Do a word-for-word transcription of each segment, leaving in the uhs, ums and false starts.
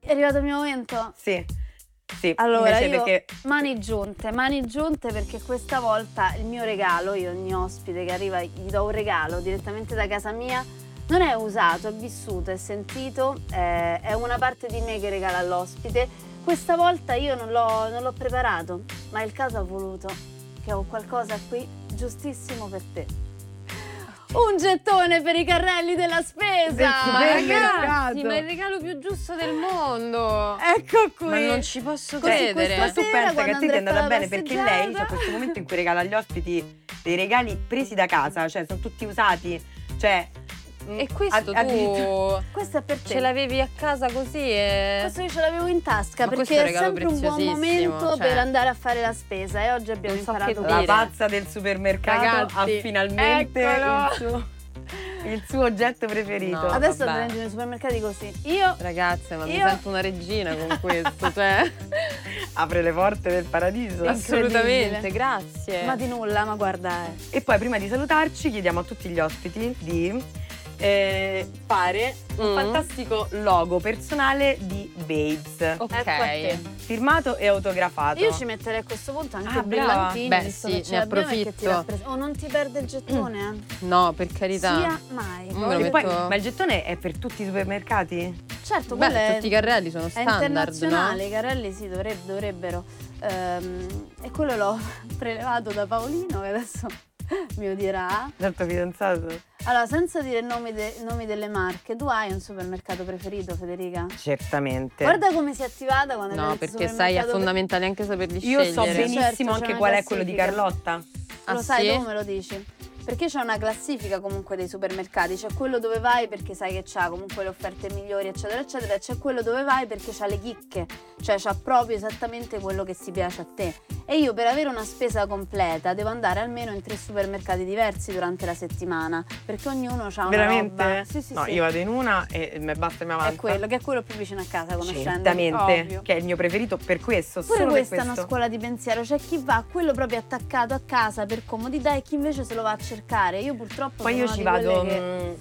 È arrivato il mio momento? Sì. Sì, allora io perché... mani giunte, mani giunte perché questa volta il mio regalo, io ogni ospite che arriva gli do un regalo direttamente da casa mia, non è usato, è vissuto, è sentito, è, è una parte di me che regala all'ospite. Questa volta io non l'ho, non l'ho preparato, ma il caso ha voluto che ho qualcosa qui giustissimo per te. Un gettone per i carrelli della spesa! Ma ragazzi, ma è il regalo più giusto del mondo! Ecco qui! Ma non ci posso Così credere! Ma tu sera, pensa che a te ti è andata bene perché lei passeggiata. c'è questo momento in cui regala agli ospiti dei regali presi da casa, cioè sono tutti usati, cioè... E questo a- tu Questo è per te. ce l'avevi a casa così e... Questo io ce l'avevo in tasca Ma questo perché è un è regalo sempre un buon preziosissimo, momento cioè. per andare a fare la spesa e oggi abbiamo Non so imparato che La dire. pazza del supermercato Ragazzi, ha finalmente eccolo. il suo, il suo oggetto preferito. No. Adesso vabbè. andremo nei supermercati così. Io Ragazze, ma mi Io- sento una regina con questo, cioè... Apre le porte del paradiso. Sì. Assolutamente, grazie. ma di nulla, ma guarda, eh. E poi prima di salutarci chiediamo a tutti gli ospiti di eh, fare un Mm. fantastico logo personale di Babes, Ok. Ecco a te. firmato e autografato. Io ci metterei a questo punto anche Ah, brava. brillantini, Beh, visto sì, che ce ne l'abbiamo e che ti approfitto. rappres- Oh, non ti perde il gettone, eh? No, per carità. Sia mai. Mm, me lo E poi, metto- ma il gettone è per tutti i supermercati? Certo, Beh, quello è, tutti i carrelli sono è standard, internazionale, no? i carrelli sì, dovre- dovrebbero. Ehm, e quello l'ho prelevato da Paolino, che adesso mi odierà. Dal tuo fidanzato? Allora, senza dire nomi, de- nomi delle marche, tu hai un supermercato preferito, Federica? Certamente. Guarda come si è attivata quando No, abbiamo detto perché sai, è supermercato fondamentale anche saperli Io scegliere. so benissimo Certo, c'è anche una qual è quello di classifica. Carlotta. Ah, Lo sai, sì? tu me lo dici? Perché c'è una classifica comunque dei supermercati, c'è quello dove vai perché sai che c'ha comunque le offerte migliori eccetera eccetera, e c'è quello dove vai perché c'ha le chicche, cioè c'ha proprio esattamente quello che si piace a te. E io per avere una spesa completa devo andare almeno in tre supermercati diversi durante la settimana, perché ognuno ha una Veramente? roba. Sì, sì, no, sì. io vado in una e mi basta e mi avanza. È quello, che è quello più vicino a casa, conoscendo. Certamente, ovvio. che è il mio preferito per questo, Pure solo questa per è una questo. scuola di pensiero, c'è chi va a quello proprio attaccato a casa per comodità e chi invece se lo va a cercare. Io purtroppo Poi sono io una ci di vado, quelle che...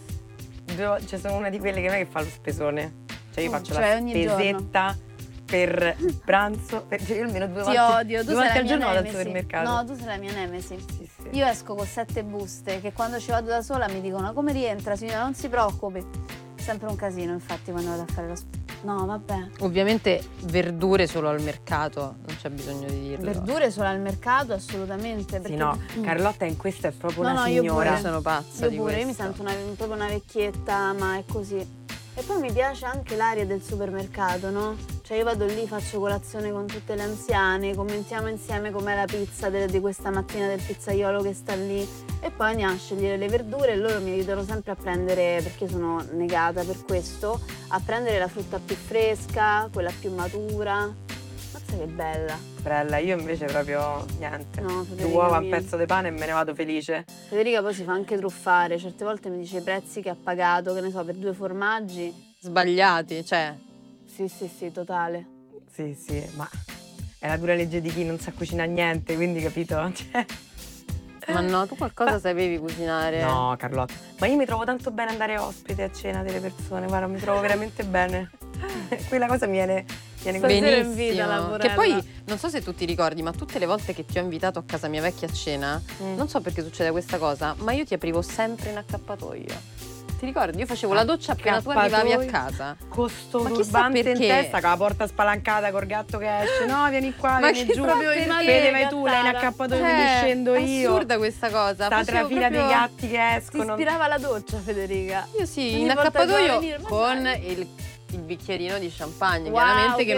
mm, due vo- cioè sono una di quelle che non è che fa lo spesone. Cioè io Mm, faccio cioè la ogni spesetta per pranzo, per, cioè io almeno due Ti volte, odio, tu due sei volte la al mia giorno vado al nemesi. supermercato. No, tu sei la mia nemesi. Sì, sì. Io esco con sette buste che quando ci vado da sola mi dicono come rientra signora, non si preoccupi. Sempre un casino infatti quando vado a fare la spesa. No, vabbè. Ovviamente verdure solo al mercato, non c'è bisogno di dirlo. Verdure solo al mercato assolutamente. Perché... Sì, no, Mm. Carlotta in questo è proprio No, una no, io signora. pure. Sono pazza Io di pure, io mi questo. sento una, proprio una vecchietta, ma è così. E poi mi piace anche l'aria del supermercato, no? Cioè io vado lì, faccio colazione con tutte le anziane, commentiamo insieme com'è la pizza de- di questa mattina del pizzaiolo che sta lì e poi andiamo a scegliere le verdure e loro mi aiutano sempre a prendere, perché io sono negata per questo, a prendere la frutta più fresca, quella più matura. Mazza che bella. Bella, io invece proprio niente. No, Due Federica uova, un mia. pezzo di pane e me ne vado felice. Federica poi si fa anche truffare, certe volte mi dice i prezzi che ha pagato, che ne so, per due formaggi. Sbagliati, cioè. Sì, sì, sì, totale. Sì, sì, ma è la dura legge di chi non sa cucinare niente, quindi capito? Cioè... Ma no, tu qualcosa sapevi cucinare? No, Carlotta, ma io mi trovo tanto bene andare ospite a cena delle persone, guarda, mi trovo veramente bene. Quella cosa mi viene, viene così. Stasera Benissimo. invita la Morella. Che poi non so se tu ti ricordi, ma tutte le volte che ti ho invitato a casa mia vecchia a cena, Mm. non so perché succede questa cosa, ma io ti aprivo sempre in accappatoio. Ti ricordi? Io facevo la doccia appena tu arrivavi a casa. Con sto Ma chissà turbante in perché. testa, con la porta spalancata, col gatto che esce. No, vieni qua, Ma vieni chissà giù. proprio perché. Fede, vai tu, lei in Gattara. accappatoio, Cioè, quindi scendo io. assurda questa cosa. Sta Facevo trafila proprio- dei gatti che Ti escono. ispirava la doccia, Federica. Io sì, Ogni in volta che accappatoio doveva venire, ma con dai. il, il bicchierino di champagne, Wow, chiaramente che che